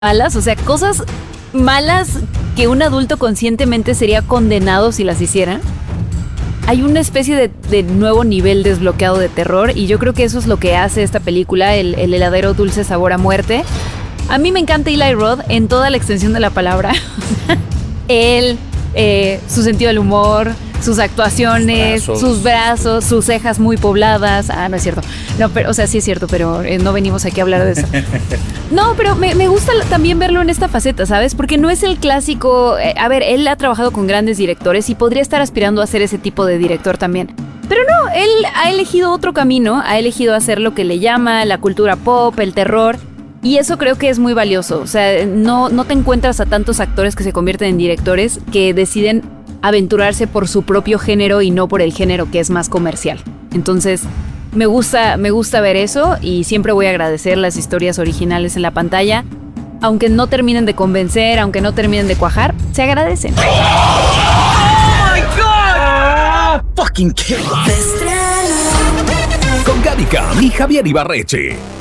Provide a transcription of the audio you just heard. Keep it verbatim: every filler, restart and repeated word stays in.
malas, o sea, cosas malas que un adulto conscientemente sería condenado si las hiciera. Hay una especie de, de nuevo nivel desbloqueado de terror y yo creo que eso es lo que hace esta película, el, el heladero dulce sabor a muerte. A mí me encanta Eli Roth en toda la extensión de la palabra. Él, eh, su sentido del humor, sus actuaciones, sus brazos. sus brazos, sus cejas muy pobladas. Ah, no es cierto. No, pero, o sea, sí es cierto, pero eh, no venimos aquí a hablar de eso. No, pero me, me gusta también verlo en esta faceta, ¿sabes? Porque no es el clásico... Eh, a ver, él ha trabajado con grandes directores y podría estar aspirando a ser ese tipo de director también. Pero no, él ha elegido otro camino, ha elegido hacer lo que le llama la cultura pop, el terror... Y eso creo que es muy valioso. O sea, no, no te encuentras a tantos actores que se convierten en directores que deciden aventurarse por su propio género y no por el género que es más comercial. Entonces, me gusta, me gusta ver eso y siempre voy a agradecer las historias originales en la pantalla. Aunque no terminen de convencer, aunque no terminen de cuajar, se agradecen. ¡Oh, my God! ¡Fucking kill! Con Gaby Cam y Javier Ibarreche.